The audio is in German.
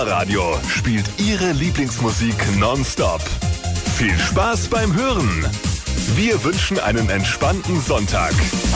Super-Radio spielt Ihre Lieblingsmusik nonstop. Viel Spaß beim Hören. Wir wünschen einen entspannten Sonntag.